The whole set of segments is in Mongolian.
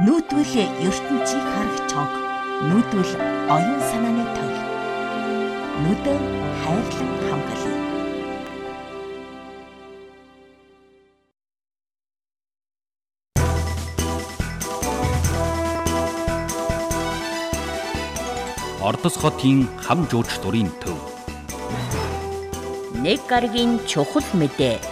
Нүүдвэл ертөнцийг харах чонх, нүүдвэл оюун санааны төл. Нүдэн хайрлан хамгаалъя. Ордос хотын хам жууч дурын төв. Нэг гарагийн чухал мэдээ.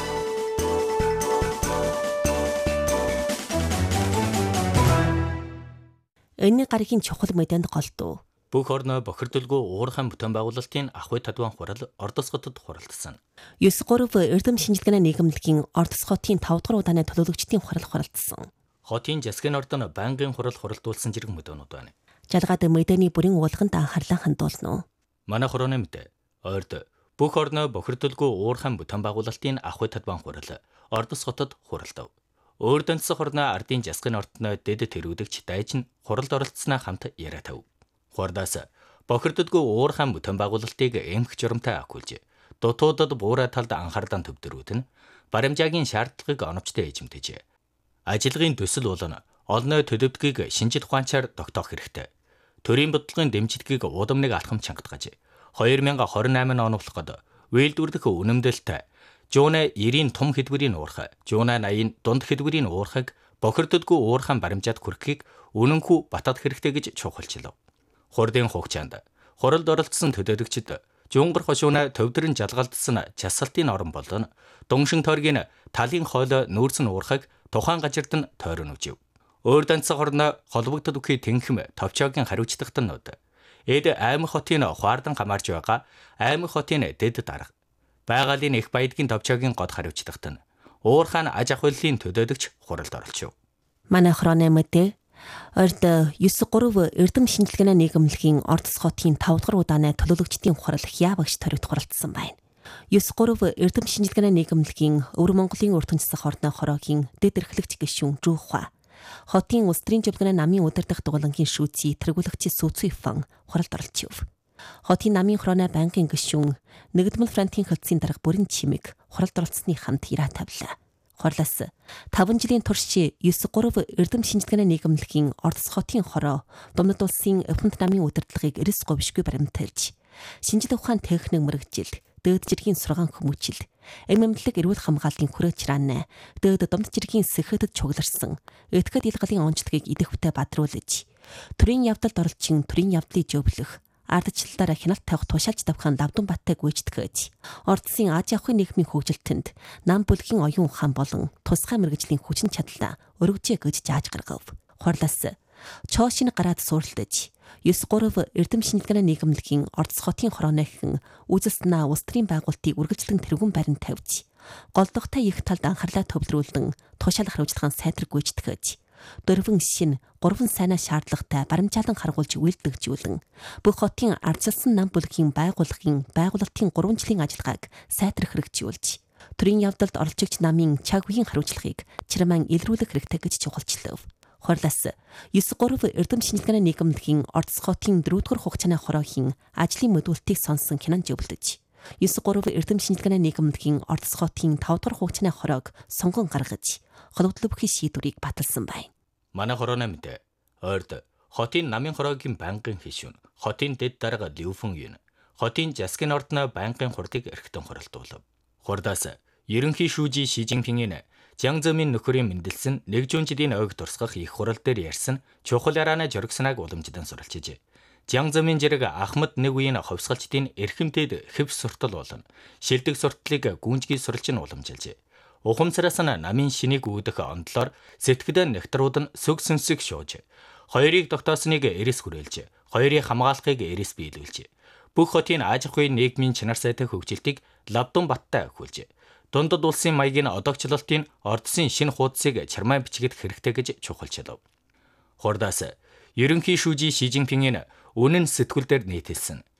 Энэ гарагийн чухал мэдээнд голдуу. Бүх орноо бохирдолгүй уурхайн бүтээн байгуулалтын ахуй татван хурал Ордос хотод хуралдсан. 9-3 Эрдэм шинжилгээний нийгэмлэгийн Ордос хотын 5 дахь удааны төлөөлөгчдийн хурал хуралдсан. Хотын засгийн ордон байнгын хурал хуралдуулсан зэрэг мэдээнүүд байна. Жалгаад мэдээний бүрийн уулганд анхаарлаа хандуулна уу? Манай хорооны мэдээ. Ойрд бүх орноо бохирдолгүй уурхайн бүтээн байгуулалтын ахуй татван хурал Ордос хотод хуралдав. Өөр донцох орноо ардын засгийн ордоноо дэд тэрүүдэгч дайж нь хуралд оролцсноо хамт яриа тав. Хурдаас бохирдолгүй уурхайн бүтээн байгуулалтыг эмх журамтай ахиулж, дутуудад буурай талд анхаарлаа төвдөрүүд нь баримжаагийн шаардлагыг оновчтой эзэмдэж, ажиллагын төсөл болон олонний төлөвдгийг шинжит ухаанчаар тогтоох хэрэгтэй. Төрийн бодлогын дэмжлэгийг удамныг алхам чангатгаж 2028 он болоход үйлдвэрлэх үнэмдэлтэй Жуна 90-ийн том хэдвэрийн уурхай, Жуна 80-ийн дунд хэдвэрийн уурхайг бохирдолгүй уурхайн баримжаад хүрэхийг үнэнхүү батад хэрэгтэй гэж чухалчлав. Хурдын хугацаанд хуралд оролцсон төлөөлөгчид Жунгар хошууна төвдрөн жалгалдсан часалтын орон болон Дунгшин тойргийн талын хойлоо нүүрсэн уурхайг тухайн газарт нь тойрон үжив. Өөр данцах орноо холбогдод үхий тэнхэм товчоогийн хариуцлагатнууд эд аймаг хотын хуардан хамаарж байгаа аймаг хотын дэд дарга байгалийн их баядгийн товчоогийн год хариуцлагат нь уурхайн аж ахуйлын төлөөлөгч хуралд оролцов. Манай хорооны мэдээ. Орд 9-3 Эрдэм шинжилгээний нийгэмлэгийн Ордос хотын 5 дахь удааны төлөөлөгчдийн хурал яавагч ториод хуралдсан байна. 9-3 Эрдэм шинжилгээний нийгэмлэгийн Өвөр Монголын ертөнц засах ордны хороогийн дэд эрхлэгч гишүүн Жууха, хотын улс төрийн жавлганы намын удирдах дугуулангийн шүүций тэргүүлэгч Сүцүйфэн хуралд оролцов. Хотын намын хорооны байнгын гишүүн Нэгдмэл Францын хөлтсийн дарга бүрэн чимэг хуралд оролцсны хамт ираа тавилаа. Хурлаас 5 жилийн турш 9-3 Эрдэм шинжилгээний нийгэмлэгийн Ордос хотын хороо Думнад улсын Эвхэнт намын удирдлагыг эрс говьшгүй баримтайлж, шинжлэх ухаан техник мэрэгжил, дээд жиргийн сургаан хүмүүжил, эмэмлэг эрүүл хамгааллын хүрээч раан, дээд домд жиргийн сэхэдэд чугларсан, этгэд илгалийн онцлогийг идэвхтэй бадруулж, төрийн явдалд оролчин төрийн явдлыг жөвлөх, ардчлалаараа хяналт тавих тушаалж давхан давдан баттай гүйцэтгэж, Ордсын Аз явахын нийгмийн хөгжилтөнд нам бүлгийн оюун ухаан болон тусгай мэрэгжлийн хүчин чадлаа өргөжээ гэж зааж гаргав. Хурлаас чоошин гараад суурилдаж, 9-3 Эрдэм шинжилгээний нийгэмлэгийн Ордос хотын хорооныхан үзэснаа улс төрийн байгуулалтыг үргэлжлэн тэргүүн барин тавьж, голдогтой их талд анхаарлаа төвлөрүүлэн тушаал хариуцлагын сайдар гүйцэтгэж, дөрвөн шин 3 сайнаа шаардлагатай баримжаалан харгуулж үйлдвэрлэжүүлэн бүх хотын ардчилсан нам бүлгийн байгууллагын 3 жилийн ажиллагааг сайтар хэрэгжүүлж, төрийн явдалд оролцогч намын чаг үеийн хариуцлагыг чирман илрүүлэх хэрэгтэй гэж чухалчлав. Хурлаас 9-3 Эрдэм шинжилгээний нийгэмлэгийн Ордос хотын 4 дугаар хугацааны хороогийн ажлын мөдүүлтийг сонсон хянан зөвлөж, 9-3 Эрдэм шинжилгээний нийгэмлэгийн Ордос хотын 5 дугаар хугацааны хороог сонгон гаргаж, холбогдлогын шийдвэрийг баталсан байна. Манай хорооны мэдээ. Ойрд хотын намын хороогийн байнгын гишүүн, хотын дэд дарга Ливүн Юн, хотын засгийн ордны байнгын хурлыг эрхтэн хуралдуулав. Хурдаас ерөнхий шүүжий Ши Жинпингийн Жиангзэмийн нөхөрийн мэндэлсэн 1 жилийн ойг дурсгах их хурал дээр ярьсан чухал ярианы журагснаг уламжлан суралцжээ. Жиангзэмийн жирэг Ахмад нэг үеийн ховсгалчдын эрхэмтэд хэвс суртал болон шилдэг сурталыг гүнжгий суралж нь уламжилжээ. Ухамсараас нь намын шинийг үүдэх ондлоор сэтгэлдээ нэгтрууд нь сүг сүнсэг шууж, хоёрыг тогтоосныг эрс хүрээлж, хоёрыг хамгаалахыг эрс биелүүлж, бүх хотын аж ахуйн нийгмийн чанар сайтай хөгжилтийг лавдан баттай ахиулж, дундад улсын маягийн одоогчлолтын Ордсын шинэ хуудсыг чармаан бичигдэх хэрэгтэй гэж чухалчлав. Хурдаас ерөнхий шүүжий Ши Жинпингийн үнэн сэтгүүлдээр нийтэлсэн